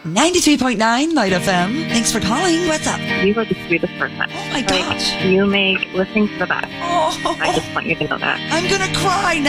93.9 Light FM. Thanks for calling. What's up? You are the sweetest person. Oh my gosh. You make listening to the best. Oh, I just want you to know that. I'm going to cry now.